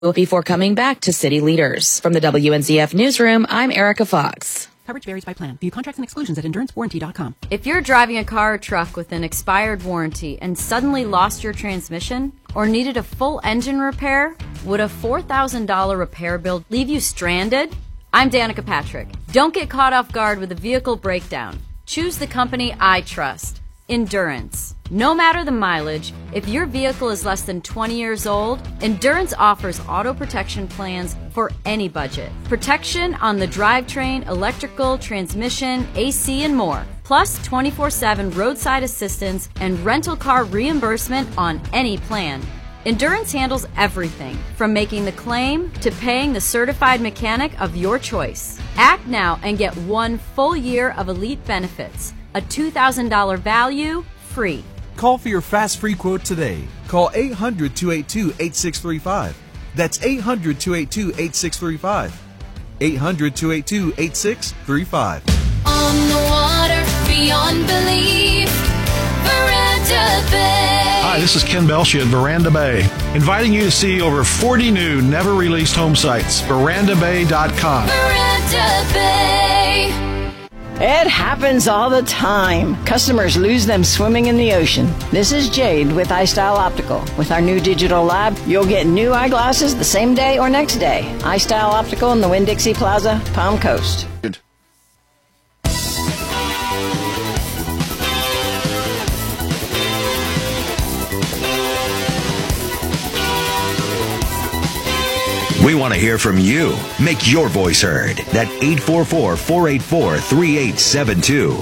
before coming back to city leaders. From the WNZF Newsroom, I'm Erica Fox. Coverage varies by plan. View contracts and exclusions at endurancewarranty.com. If you're driving a car or truck with an expired warranty and suddenly lost your transmission or needed a full engine repair, would a $4,000 repair bill leave you stranded? I'm Danica Patrick. Don't get caught off guard with a vehicle breakdown. Choose the company I trust, Endurance. No matter the mileage, if your vehicle is less than 20 years old, Endurance offers auto protection plans for any budget. Protection on the drivetrain, electrical, transmission, AC, and more. Plus 24/7 roadside assistance and rental car reimbursement on any plan. Endurance handles everything, from making the claim to paying the certified mechanic of your choice. Act now and get 1 full year of elite benefits. A $2,000 value, free. Call for your fast free quote today. Call 800-282-8635. That's 800-282-8635. 800-282-8635. On the water, beyond belief, Veranda Bay. Hi, this is Ken Belshie at Veranda Bay, inviting you to see over 40 new, never-released home sites. VerandaBay.com. Veranda Bay. It happens all the time. Customers lose them swimming in the ocean. This is Jade with iStyle Optical. With our new digital lab, you'll get new eyeglasses the same day or next day. iStyle Optical in the Winn-Dixie Plaza, Palm Coast. We want to hear from you. Make your voice heard. That 844-484-3872.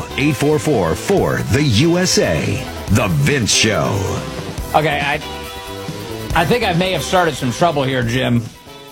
844-4-THE-USA. The Vince Show. Okay, I think I may have started some trouble here, Jim.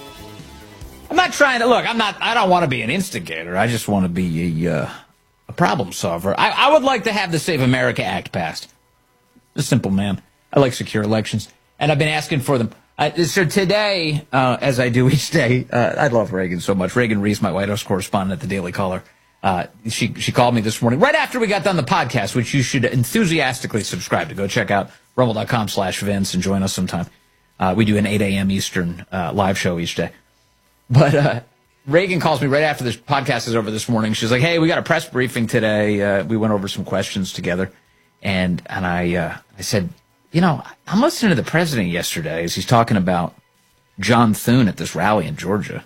I'm not trying to, I don't want to be an instigator. I just want to be a problem solver. I would like to have the Save America Act passed. A simple man. I like secure elections. And I've been asking for them. So today, as I do each day, I love Reagan so much. Reagan Reese, my White House correspondent at the Daily Caller, she called me this morning right after we got done the podcast, which you should enthusiastically subscribe to. Go check out rumble.com/Vince and join us sometime. We do an 8 a.m. Eastern live show each day. But Reagan calls me right after this podcast is over this morning. She's like, "Hey, we got a press briefing today. We went over some questions together," and I said, "You know, I'm listening to the president yesterday as he's talking about John Thune at this rally in Georgia.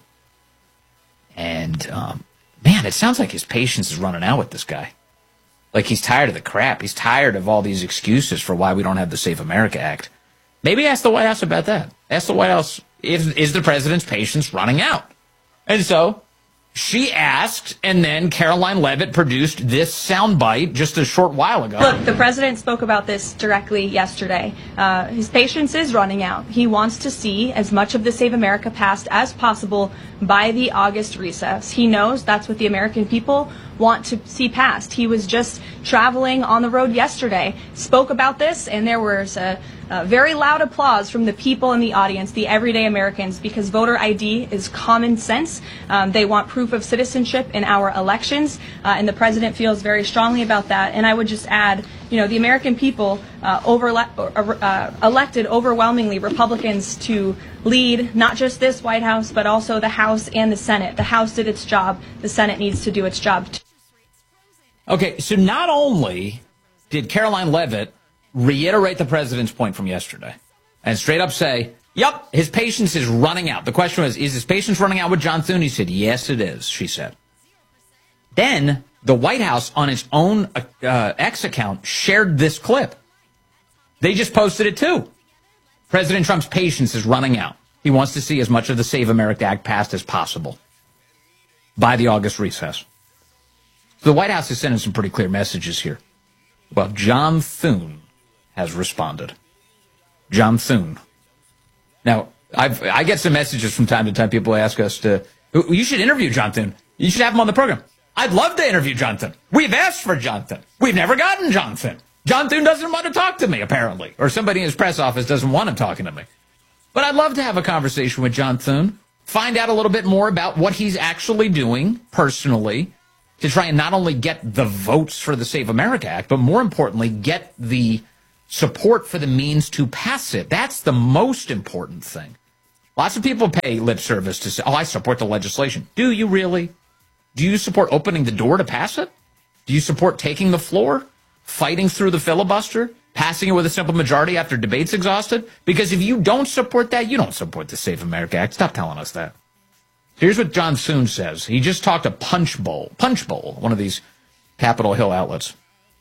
And, man, it sounds like his patience is running out with this guy. Like he's tired of the crap. He's tired of all these excuses for why we don't have the Save America Act. Maybe ask the White House about that. Ask the White House, is the president's patience running out?" And so she asked, and then Caroline Leavitt produced this soundbite just a short while ago. Look, the president spoke about this directly yesterday. His patience is running out. He wants to see as much of the Save America passed as possible by the August recess. He knows that's what the American people want to see passed. He was just traveling on the road yesterday, spoke about this, and there was a very loud applause from the people in the audience, the everyday Americans, because voter ID is common sense. They want proof of citizenship in our elections, and the president feels very strongly about that. And I would just add, the American people elected overwhelmingly Republicans to lead not just this White House, but also the House and the Senate. The House did its job. The Senate needs to do its job too. Okay, so not only did Caroline Leavitt reiterate the president's point from yesterday and straight up say, yep, his patience is running out. The question was, is his patience running out with John Thune? He said, yes, it is, she said. Then the White House on its own X account shared this clip. They just posted it too. President Trump's patience is running out. He wants to see as much of the Save America Act passed as possible by the August recess. So the White House is sending some pretty clear messages here. Well, John Thune has responded. John Thune. Now, I get some messages from time to time. People ask us you should interview John Thune. You should have him on the program. I'd love to interview John Thune. We've asked for John Thune. We've never gotten John Thune. John Thune doesn't want to talk to me, apparently. Or somebody in his press office doesn't want him talking to me. But I'd love to have a conversation with John Thune. Find out a little bit more about what he's actually doing personally to try and not only get the votes for the Save America Act, but more importantly, get the support for the means to pass it. That's the most important thing. Lots of people pay lip service to say, oh, I support the legislation. Do you really? Do you support opening the door to pass it? Do you support taking the floor, fighting through the filibuster, passing it with a simple majority after debate's exhausted? Because if you don't support that, you don't support the Save America Act. Stop telling us that. Here's what John Thune says. He just talked to Punch Bowl, one of these Capitol Hill outlets.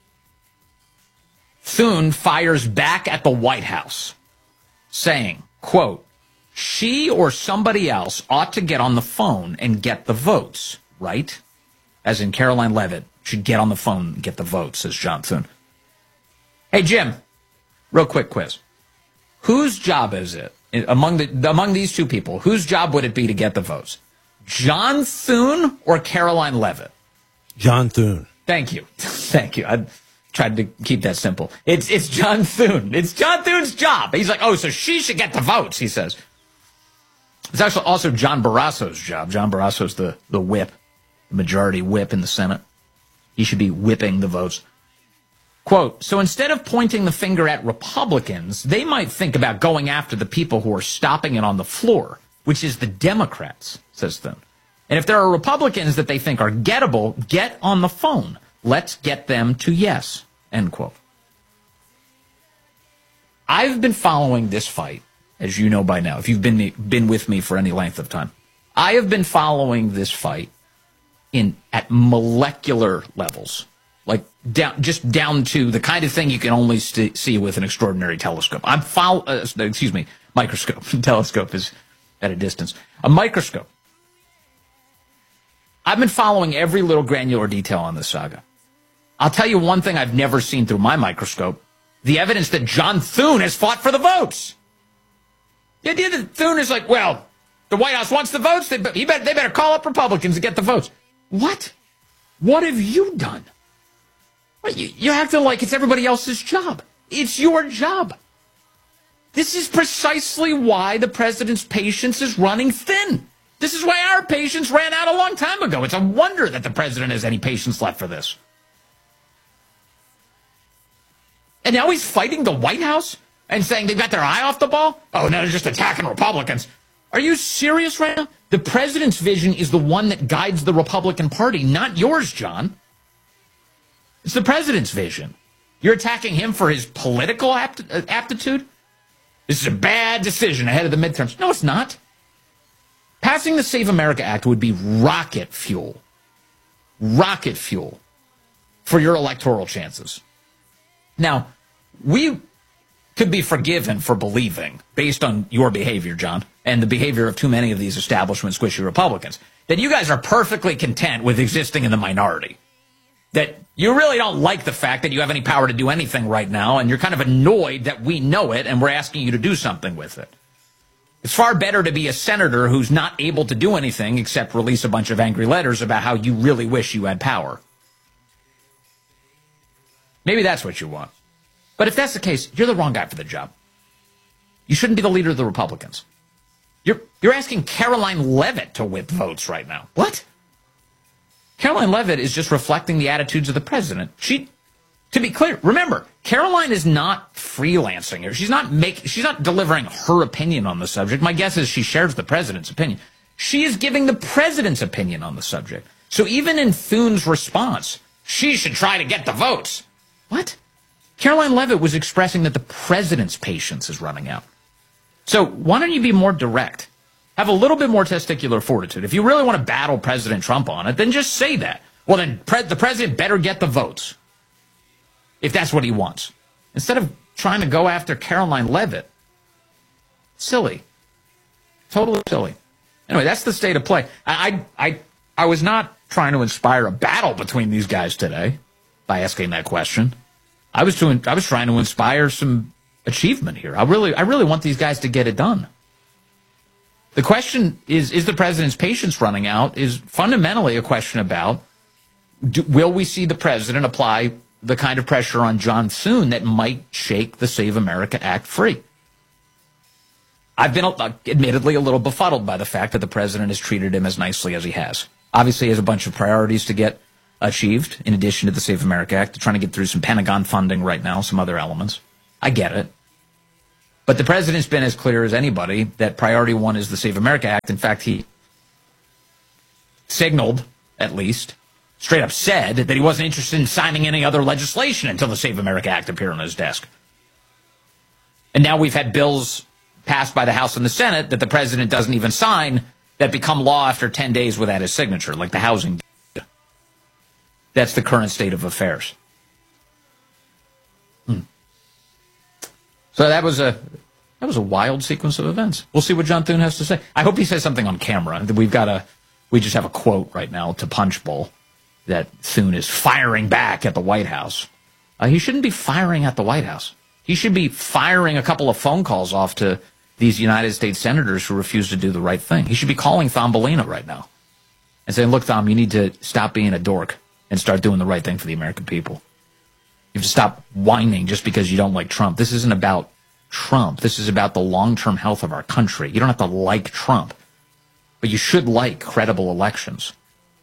Thune fires back at the White House, saying, quote, she or somebody else ought to get on the phone and get the votes, right? As in Caroline Leavitt should get on the phone and get the votes, says John Thune. Hey, Jim, real quick quiz. Whose job is it, among these two people, whose job would it be to get the votes? John Thune or Caroline Leavitt? John Thune. Thank you. Thank you. I tried to keep that simple. It's John Thune. It's John Thune's job. He's like, oh, so she should get the votes, he says. It's actually also John Barrasso's job. John Barrasso's the whip, the majority whip in the Senate. He should be whipping the votes. Quote, so instead of pointing the finger at Republicans, they might think about going after the people who are stopping it on the floor, which is the Democrats, says Thune. And if there are Republicans that they think are gettable, get on the phone. Let's get them to yes, end quote. I've been following this fight, as you know by now, if you've been with me for any length of time. I have been following this fight at molecular levels, like down to the kind of thing you can only see with an extraordinary telescope. Microscope. Telescope is at a distance. A microscope. I've been following every little granular detail on this saga. I'll tell you one thing I've never seen through my microscope: the evidence that John Thune has fought for the votes. The idea that Thune is like, well, the White House wants the votes, they better call up Republicans to get the votes. What? What have you done? You're acting like it's everybody else's job. It's your job. This is precisely why the president's patience is running thin. This is why our patience ran out a long time ago. It's a wonder that the president has any patience left for this. And now he's fighting the White House and saying they've got their eye off the ball? Oh, no, they're just attacking Republicans. Are you serious right now? The president's vision is the one that guides the Republican Party, not yours, John. It's the president's vision. You're attacking him for his political aptitude? This is a bad decision ahead of the midterms. No, it's not. Passing the Save America Act would be rocket fuel for your electoral chances. Now, we could be forgiven for believing, based on your behavior, John, and the behavior of too many of these establishment squishy Republicans, that you guys are perfectly content with existing in the minority. That you really don't like the fact that you have any power to do anything right now, and you're kind of annoyed that we know it and we're asking you to do something with it. It's far better to be a senator who's not able to do anything except release a bunch of angry letters about how you really wish you had power. Maybe that's what you want. But if that's the case, you're the wrong guy for the job. You shouldn't be the leader of the Republicans. You're asking Caroline Leavitt to whip votes right now. What? Caroline Leavitt is just reflecting the attitudes of the president. To be clear, remember, Caroline is not freelancing here. She's not delivering her opinion on the subject. My guess is she shares the president's opinion. She is giving the president's opinion on the subject. So even in Thune's response, she should try to get the votes. What? Caroline Leavitt was expressing that the president's patience is running out. So why don't you be more direct? Have a little bit more testicular fortitude. If you really want to battle President Trump on it, then just say that. Well, then the president better get the votes, if that's what he wants. Instead of trying to go after Caroline Leavitt. Silly. Totally silly. Anyway, that's the state of play. I was not trying to inspire a battle between these guys today by asking that question. I was trying to inspire some achievement here. I really want these guys to get it done. The question is the president's patience running out is fundamentally a question about will we see the president apply the kind of pressure on John Thune that might shake the Save America Act free. I've been admittedly a little befuddled by the fact that the president has treated him as nicely as he has. Obviously, he has a bunch of priorities to get achieved in addition to the Save America Act. They're trying to get through some Pentagon funding right now, some other elements. I get it. But the president's been as clear as anybody that priority one is the Save America Act. In fact, he signaled, at least, straight up said that he wasn't interested in signing any other legislation until the Save America Act appeared on his desk. And now we've had bills passed by the House and the Senate that the president doesn't even sign that become law after 10 days without his signature, like the housing. That's the current state of affairs. So that was a wild sequence of events. We'll see what John Thune has to say. I hope he says something on camera. We just have a quote right now to Punchbowl that Thune is firing back at the White House. He shouldn't be firing at the White House. He should be firing a couple of phone calls off to these United States senators who refuse to do the right thing. He should be calling Thumbelina right now and saying, look, Thom, you need to stop being a dork and start doing the right thing for the American people. You have to stop whining just because you don't like Trump. This isn't about Trump. This is about the long-term health of our country. You don't have to like Trump, but you should like credible elections.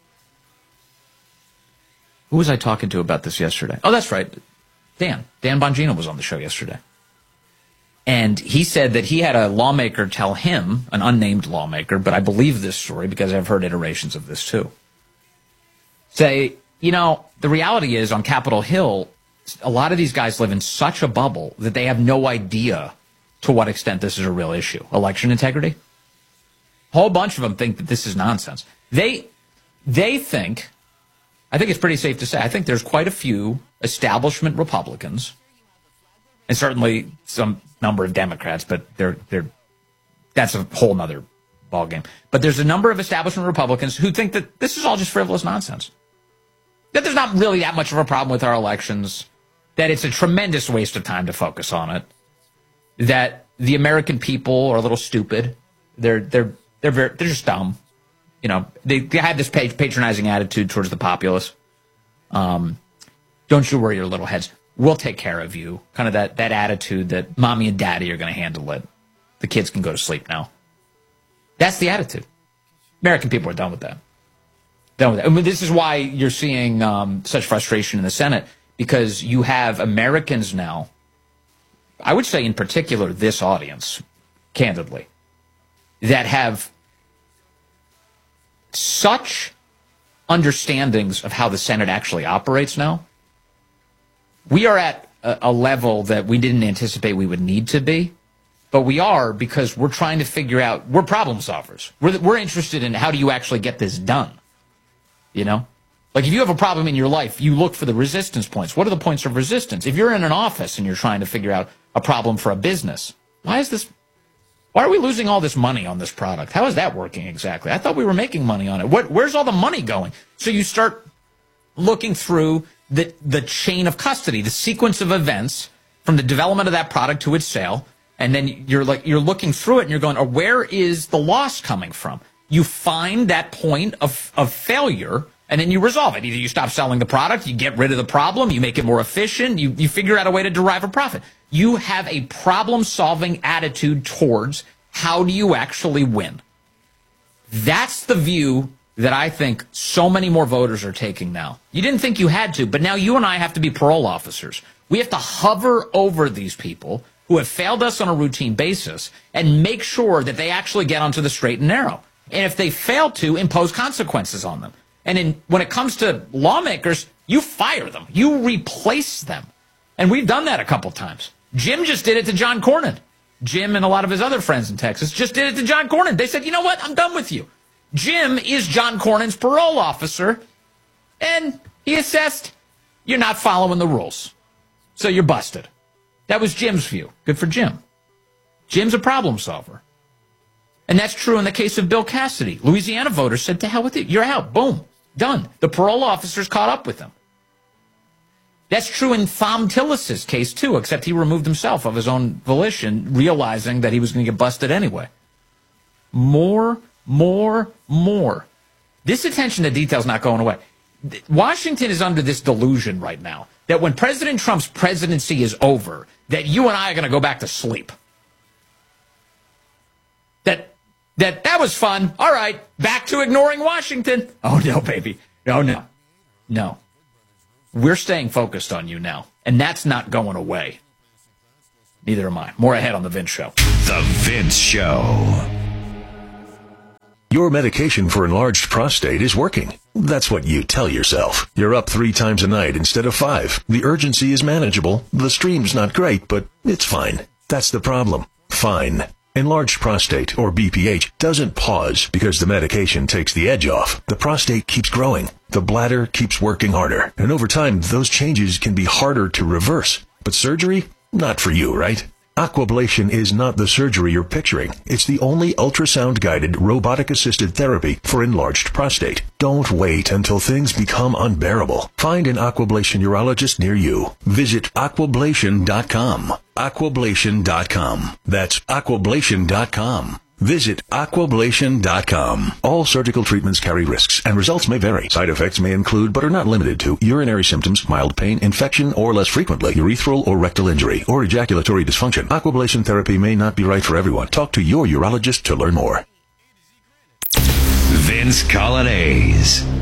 Who was I talking to about this yesterday? Oh, that's right. Dan Bongino was on the show yesterday. And he said that he had a lawmaker tell him, an unnamed lawmaker, but I believe this story because I've heard iterations of this too, say, the reality is on Capitol Hill, a lot of these guys live in such a bubble that they have no idea to what extent this is a real issue. Election integrity. A whole bunch of them think that this is nonsense. They think, I think it's pretty safe to say, I think there's quite a few establishment Republicans, and certainly some number of Democrats, but that's a whole nother ballgame. But there's a number of establishment Republicans who think that this is all just frivolous nonsense. That there's not really that much of a problem with our elections, that it's a tremendous waste of time to focus on it, that the American people are a little stupid. They're just dumb. They have this patronizing attitude towards the populace. Don't you worry your little heads. We'll take care of you. Kind of that attitude that mommy and daddy are going to handle it. The kids can go to sleep now. That's the attitude. American people are done with that. I mean, this is why you're seeing such frustration in the Senate, because you have Americans now, I would say in particular this audience, candidly, that have such understandings of how the Senate actually operates now. We are at a level that we didn't anticipate we would need to be, but we are because we're trying to figure out, we're problem solvers. We're interested in how do you actually get this done. Like if you have a problem in your life, you look for the resistance points. What are the points of resistance? If you're in an office and you're trying to figure out a problem for a business, why are we losing all this money on this product? How is that working exactly? I thought we were making money on it. Where's all the money going? So you start looking through the chain of custody, the sequence of events from the development of that product to its sale, and then you're looking through it and you're going, where is the loss coming from? You find that point of failure, and then you resolve it. Either you stop selling the product, you get rid of the problem, you make it more efficient, you figure out a way to derive a profit. You have a problem-solving attitude towards how do you actually win. That's the view that I think so many more voters are taking now. You didn't think you had to, but now you and I have to be parole officers. We have to hover over these people who have failed us on a routine basis and make sure that they actually get onto the straight and narrow. And if they fail to, impose consequences on them. And when it comes to lawmakers, you fire them. You replace them. And we've done that a couple times. Jim just did it to John Cornyn. Jim and a lot of his other friends in Texas just did it to John Cornyn. They said, you know what? I'm done with you. Jim is John Cornyn's parole officer. And he assessed, you're not following the rules. So you're busted. That was Jim's view. Good for Jim. Jim's a problem solver. And that's true in the case of Bill Cassidy. Louisiana voters said, to hell with it. You're out. Boom. Done. The parole officers caught up with him. That's true in Thom Tillis's case, too, except he removed himself of his own volition, realizing that he was going to get busted anyway. More. This attention to detail is not going away. Washington is under this delusion right now that when President Trump's presidency is over, that you and I are going to go back to sleep. That was fun. All right, back to ignoring Washington. Oh, no, baby. No. We're staying focused on you now, and that's not going away. Neither am I. More ahead on The Vince Show. The Vince Show. Your medication for enlarged prostate is working. That's what you tell yourself. You're up 3 times a night instead of 5. The urgency is manageable. The stream's not great, but it's fine. That's the problem. Fine. Enlarged prostate, or BPH, doesn't pause because the medication takes the edge off. The prostate keeps growing. The bladder keeps working harder. And over time, those changes can be harder to reverse. But surgery? Not for you, right? Aquablation is not the surgery you're picturing. It's the only ultrasound-guided, robotic-assisted therapy for enlarged prostate. Don't wait until things become unbearable. Find an Aquablation urologist near you. Visit aquablation.com. Aquablation.com. That's aquablation.com. Visit aquablation.com. All surgical treatments carry risks, and results may vary. Side effects may include, but are not limited to, urinary symptoms, mild pain, infection, or less frequently, urethral or rectal injury, or ejaculatory dysfunction. Aquablation therapy may not be right for everyone. Talk to your urologist to learn more. Vince Coglianese.